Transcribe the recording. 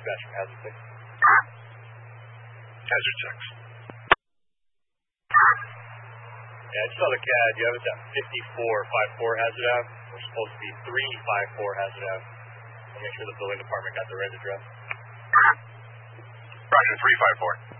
dispatch from hazard 6. Hazard 6. Yeah, I just saw the CAD. You have us at 5454 Hazard Ave. We're supposed to be 354 Hazard Ave. I'll make sure the building department got the right address. Roger, 354.